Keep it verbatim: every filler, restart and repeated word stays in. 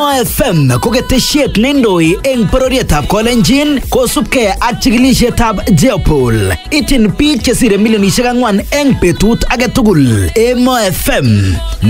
Emo F M ko ketesiet nendoi eng bororietab Kolenjin kosubkei ak chikilisietab Jeopol. Ityin biik chesire milionisiek ang'wan eng betut age tugul. Emo F M